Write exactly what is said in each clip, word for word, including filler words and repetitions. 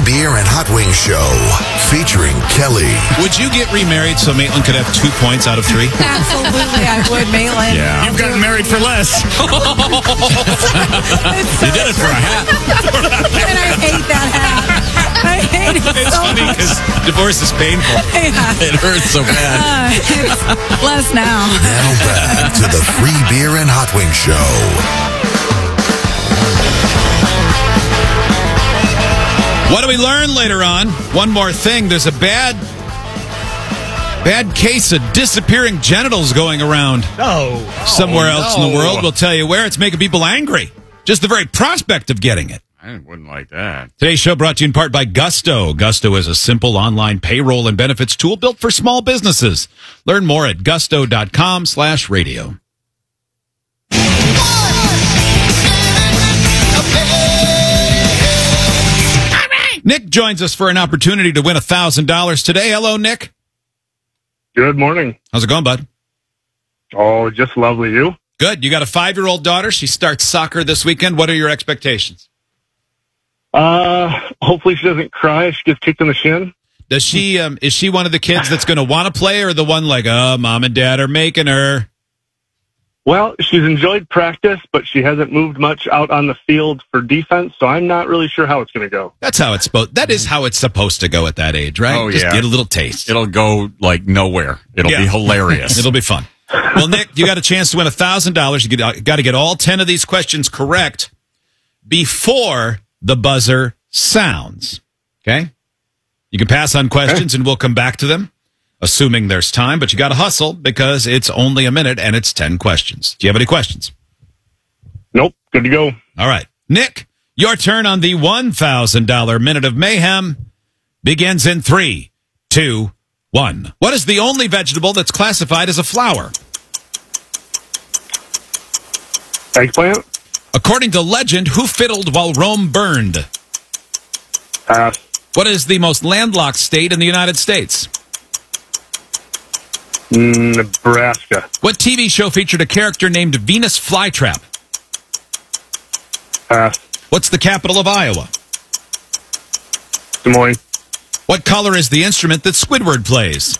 Free Beer and Hot Wings Show, featuring Kelly. Would you get remarried so Maitland could have two points out of three? Absolutely, I would, Maitland. Yeah. You've gotten married for less. You did it for a hat. And I hate that hat. I hate it It's so funny much. because divorce is painful. Yeah. It hurts so bad. Uh, it's less now. Now back to the Free Beer and Hot Wings Show. What do we learn later on? One more thing. There's a bad, bad case of disappearing genitals going around No. somewhere Oh, else in the no. world. We'll tell you where. It's making people angry. Just the very prospect of getting it. I wouldn't like that. Today's show brought to you in part by Gusto. Gusto is a simple online payroll and benefits tool built for small businesses. Learn more at gusto.com slash radio. Nick joins us for an opportunity to win one thousand dollars today. Hello, Nick. Good morning. How's it going, bud? Oh, just lovely. You? Good. You got a five-year-old daughter. She starts soccer this weekend. What are your expectations? Uh, hopefully she doesn't cry if she gets kicked in the shin. Does she? Um, is she one of the kids that's going to want to play, or the one like, oh, mom and dad are making her? Well, she's enjoyed practice, but she hasn't moved much out on the field for defense, so I'm not really sure how it's going to go. That's how it's supposed. That is how it's supposed to go at that age, right? Oh, Just yeah. get a little taste. It'll go like nowhere. It'll Yeah. be hilarious. It'll be fun. Well, Nick, you got a chance to win one thousand dollars. You got to get all ten of these questions correct before the buzzer sounds. Okay? You can pass on questions, and we'll come back to them, assuming there's time. But you got to hustle because it's only a minute, and it's ten questions. Do you have any questions? Nope. Good to go. All right. Nick, your turn on the one thousand dollars Minute of Mayhem begins in three, two, one. What is the only vegetable that's classified as a flower? Eggplant? According to legend, who fiddled while Rome burned? Pass. What is the most landlocked state in the United States? Nebraska. What T V show featured a character named Venus Flytrap? Pass. What's the capital of Iowa? Des Moines. What color is the instrument that Squidward plays?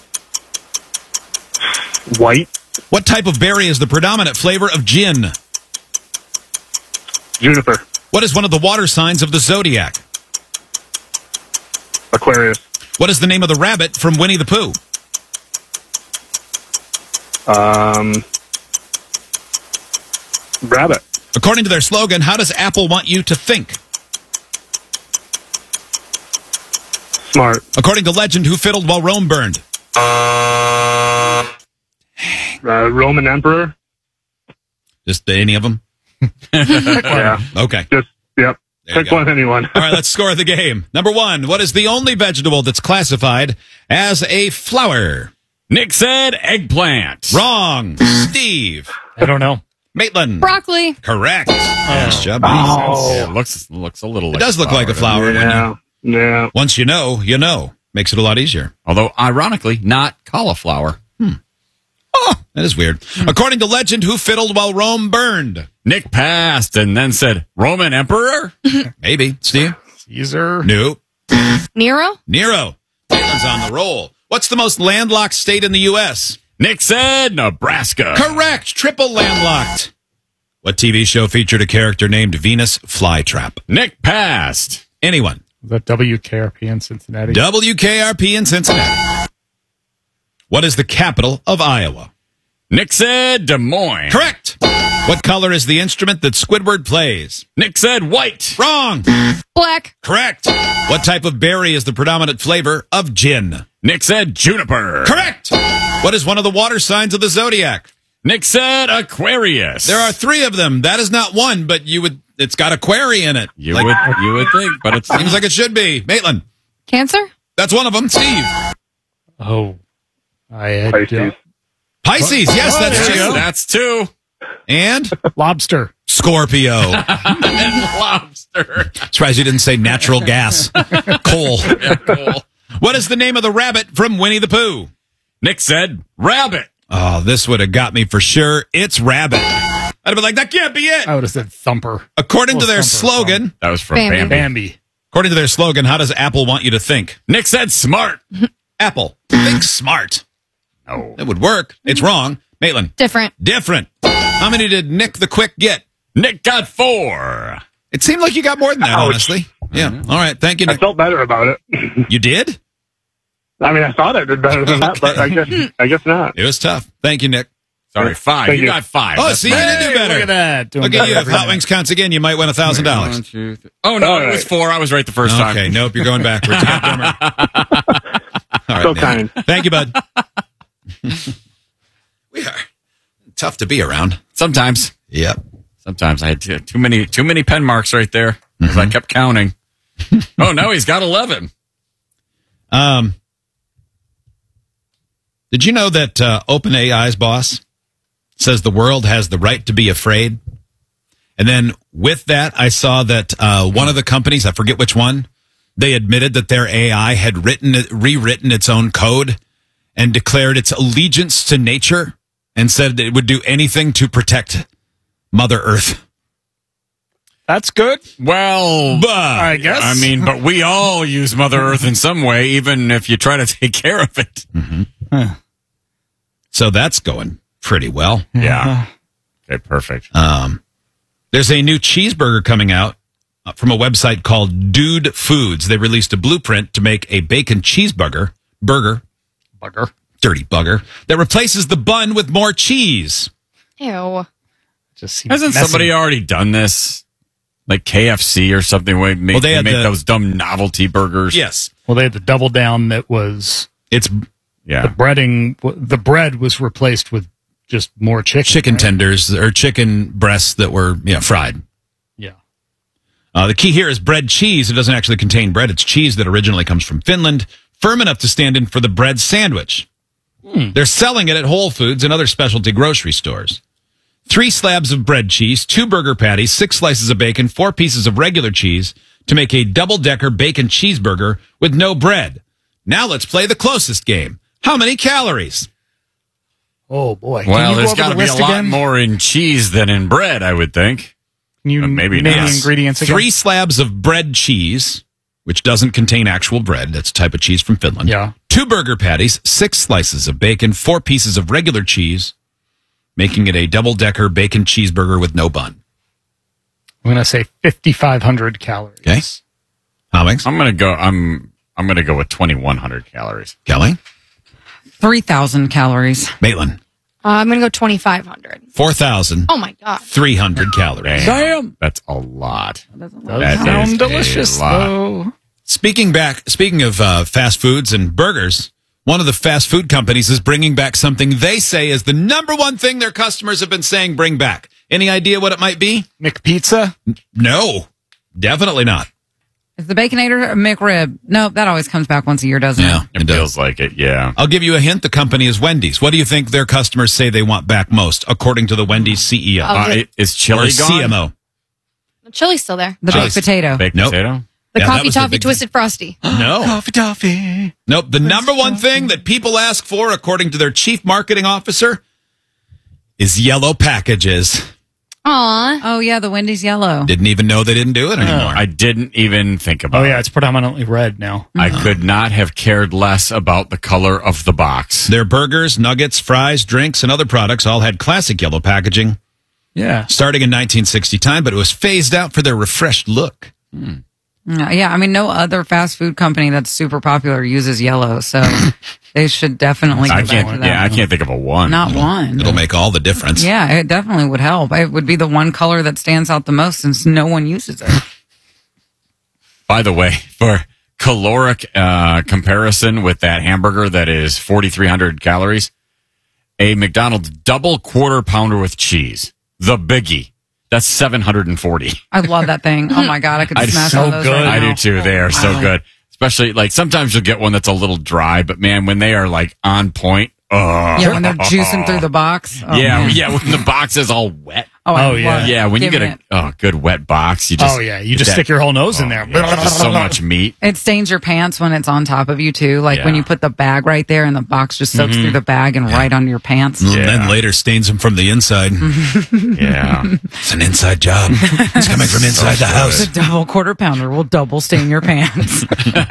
White. What type of berry is the predominant flavor of gin? Juniper. What is one of the water signs of the zodiac? Aquarius. What is the name of the rabbit from Winnie the Pooh? Um, rabbit. According to their slogan, how does Apple want you to think? Smart. According to legend, who fiddled while Rome burned? Uh, Roman Emperor. Just any of them? Yeah. Okay. Just, yep. There you Pick go. one, anyone. All right, let's score the game. Number one, what is the only vegetable that's classified as a flower? Nick said eggplant. Wrong. Steve. I don't know. Maitland. Broccoli. Correct. Nice job, buddy. Oh. Yeah, it looks looks a little. It like does look like a flower, flower. When Yeah. you, Yeah. once you know, you know. Makes it a lot easier. Although, ironically, not cauliflower. Oh, that is weird. According to legend, who fiddled while Rome burned? Nick passed and then said, Roman Emperor? Maybe. Steve? Caesar. No. Nero. Nero. Maitland's on the roll. What's the most landlocked state in the U S? Nick said Nebraska. Correct. Triple landlocked. What T V show featured a character named Venus Flytrap? Nick passed. Anyone? The W K R P in Cincinnati. W K R P in Cincinnati. What is the capital of Iowa? Nick said Des Moines. Correct. What color is the instrument that Squidward plays? Nick said white. Wrong. Black. Correct. What type of berry is the predominant flavor of gin? Nick said juniper. Correct. What is one of the water signs of the zodiac? Nick said Aquarius. There are three of them. That is not one, but you would. It's got aquari in it. You Like, would you would think, but it seems like it should be. Maitland. Cancer. That's one of them. Steve. Oh, I had Pisces. uh, Pisces. Yes, that's Yes, two. that's two. And lobster. Scorpio. And lobster. Surprised you didn't say natural gas. Coal. Yeah, cool. What is the name of the rabbit from Winnie the Pooh? Nick said rabbit. Oh, this would have got me for sure. It's Rabbit. I'd have been like, that can't be it. I would have said thumper. According to Oh, their thumper, slogan, That was from Bambi. Bambi. Bambi. According to their slogan, how does Apple want you to think? Nick said smart. Apple, think smart. No. It would work. It's wrong. Maitland, Different. different. How many did Nick the Quick get? Nick got four. It seemed like you got more than that, Ouch. honestly. Yeah. All right. Thank you, I Nick. felt better about it. You did? I mean, I thought I did better than that, but I guess I guess not. It was tough. Thank you, Nick. Sorry, five. Thank You you. got five. Oh, That's see, you better. did do better. Look at that. Doing Look at you. better. If Hot Wings counts again, you might win a thousand One, dollars. two, three. Oh, no, All it was right. four. I was right the first time. Okay. Nope. You're going backwards. You got dumber. All right, So man. kind. Thank you, bud. We are tough to be around. Sometimes. Yep. Sometimes I had too, too many too many pen marks right there because I kept counting. Oh, no, he's got eleven. Um, did you know that uh, OpenAI's boss says the world has the right to be afraid? And then with that, I saw that uh, one of the companies, I forget which one, they admitted that their A I had written, rewritten its own code and declared its allegiance to nature and said that it would do anything to protect Mother Earth. That's good. Well, Bah. I guess. I mean, but we all use Mother Earth in some way, even if you try to take care of it. So that's going pretty well. Yeah. Okay, perfect. Um, there's a new cheeseburger coming out uh, from a website called Dude Foods. They released a blueprint to make a bacon cheeseburger, burger, Bugger. dirty bugger, that replaces the bun with more cheese. Ew. Just seems Hasn't messy. somebody already done this? Like K F C or something where they make, Well, they they had make the- those dumb novelty burgers? Yes. Well, they had the double down that was It's the Yeah. breading. The bread was replaced with just more chicken. chicken right? tenders or chicken breasts that were yeah, fried. Yeah. Uh, the key here is bread cheese. It doesn't actually contain bread. It's cheese that originally comes from Finland, firm enough to stand in for the bread sandwich. They're selling it at Whole Foods and other specialty grocery stores. Three slabs of bread cheese, two burger patties, six slices of bacon, four pieces of regular cheese to make a double-decker bacon cheeseburger with no bread. Now let's play the closest game. How many calories? Oh boy. Can Well, you go there's over got to the be a list lot again? more in cheese than in bread, I would think. Can you But maybe name not. the ingredients again? Three slabs of bread cheese, which doesn't contain actual bread. That's a type of cheese from Finland. Yeah. Two burger patties, six slices of bacon, four pieces of regular cheese, making it a double-decker bacon cheeseburger with no bun. I'm going to say fifty-five hundred calories. Okay. Comics? I'm gonna go. I'm I'm gonna go with twenty-one hundred calories. Kelly? three thousand calories. Maitland? Uh, I'm going to go twenty-five hundred. four thousand Oh, my God. three hundred calories. Damn, that's a lot. Does That is sound a delicious, lot. though. Speaking back, speaking of uh, fast foods and burgers, one of the fast food companies is bringing back something they say is the number one thing their customers have been saying bring back. Any idea what it might be? McPizza? No, definitely not. Is the Baconator a McRib? No, that always comes back once a year, doesn't Yeah, it? It feels like it. Yeah. I'll give you a hint. The company is Wendy's. What do you think their customers say they want back most, according to the Wendy's C E O? Oh, Uh, the- is or chili C gone? M O? The chili's still there. The Chili's. baked potato. Baked Nope. potato. The Yeah, that coffee was the toffee big- twisted frosty. No. Coffee toffee. Nope. The number one thing that people ask for, according to their chief marketing officer, is yellow packages. Aw. Oh, yeah, the Wendy's yellow. Didn't even know they didn't do it anymore. I didn't even think about Oh, yeah, it. it's predominantly red now. I could not have cared less about the color of the box. Their burgers, nuggets, fries, drinks, and other products all had classic yellow packaging Yeah. starting in nineteen sixty time, but it was phased out for their refreshed look. No, yeah, I mean, no other fast food company that's super popular uses yellow, so they should definitely go I back to can't. that. Yeah, I can't think of a one. Not one. It'll make all the difference. Yeah, it definitely would help. It would be the one color that stands out the most since no one uses it. By the way, for caloric uh, comparison with that hamburger that is forty-three hundred calories, a McDonald's double quarter pounder with cheese, the biggie, that's seven hundred forty. I love that thing. Oh my God, I could I- smash so one of those good. right I now. do too. They are so Wow. good. Especially like sometimes you'll get one that's a little dry, but man, when they are like on point, Oh. Yeah, when they're juicing through the box. Oh, yeah, man. yeah, when the box is all wet. Oh, I Oh, yeah. love Yeah, when you get giving a it. oh good wet box, you just Oh, yeah. You just that- stick your whole nose in oh, there. yeah, just so much meat. It stains your pants when it's on top of you too. Like when Yeah. you put the bag right there and the box just soaks through the bag and right onto your pants. And Yeah. then later stains them from the inside. Yeah. It's an inside job. It's coming from inside the house. The double quarter pounder will double stain your pants.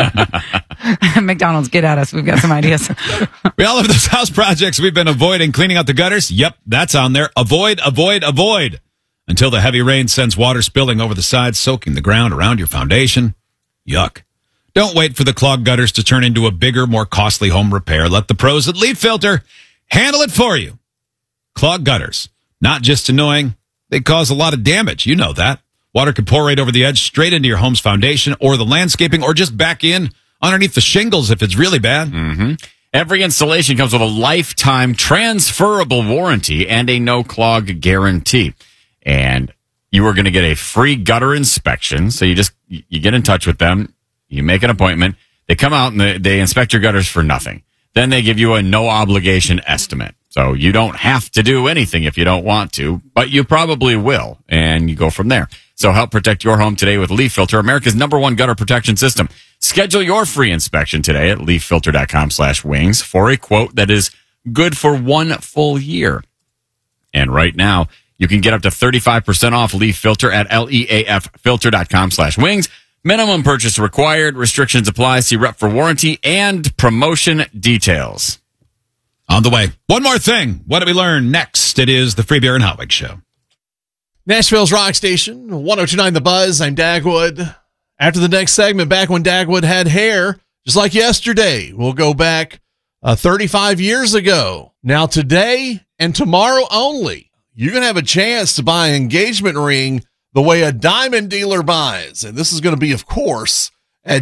McDonald's, get at us. We've got some ideas. We all have those house projects we've been avoiding. Cleaning out the gutters. Yep, that's on there. Avoid, avoid, avoid. Until the heavy rain sends water spilling over the sides, soaking the ground around your foundation. Yuck. Don't wait for the clogged gutters to turn into a bigger, more costly home repair. Let the pros at Leaf Filter handle it for you. Clogged gutters. Not just annoying, they cause a lot of damage. You know that. Water can pour right over the edge, straight into your home's foundation or the landscaping, or just back in underneath the shingles if it's really bad. Mm-hmm. Every installation comes with a lifetime transferable warranty and a no clog guarantee. And you are going to get a free gutter inspection. So you just, you get in touch with them. You make an appointment. They come out and they, they inspect your gutters for nothing. Then they give you a no obligation estimate. So you don't have to do anything if you don't want to, but you probably will. And you go from there. So help protect your home today with Leaf Filter, America's number one gutter protection system. Schedule your free inspection today at leaffilter.com slash wings for a quote that is good for one full year. And right now, you can get up to thirty-five percent off Leaf Filter at leaffilter.com slash wings. Minimum purchase required. Restrictions apply. See rep for warranty and promotion details. On the way. One more thing. What did we learn next? It is the Free Beer and Hot Wings Show. Nashville's Rock Station, one oh two point nine The Buzz. I'm Dagwood. After the next segment, back when Dagwood had hair, just like yesterday, we'll go back uh, thirty-five years ago. Now, today and tomorrow only, you're going to have a chance to buy an engagement ring the way a diamond dealer buys. And this is going to be, of course,